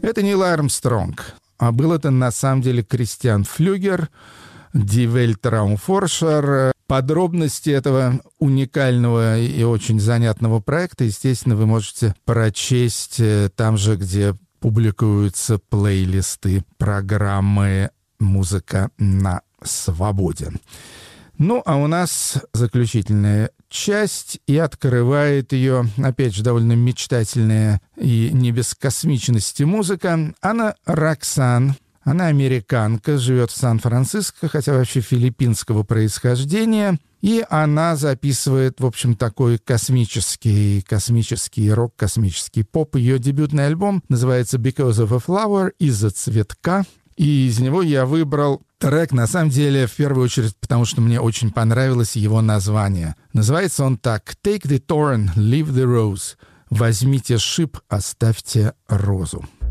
Это Нил Армстронг, а был это на самом деле Кристиан Флюгер, Die Weltraumforscher. Подробности этого уникального и очень занятного проекта, естественно, вы можете прочесть там же, где публикуются плейлисты программы «Музыка на свободе». Ну, а у нас заключительная часть, и открывает ее, опять же, довольно мечтательная и не без космичности музыка. Анна Роксан. Она американка, живет в Сан-Франциско, хотя вообще филиппинского происхождения. И она записывает, в общем, такой космический рок, космический поп. Ее дебютный альбом называется «Because of a Flower», «Из-за цветка». И из него я выбрал трек, на самом деле, в первую очередь, потому что мне очень понравилось его название. Называется он так: «Take the thorn, leave the rose». «Возьмите шип, оставьте розу».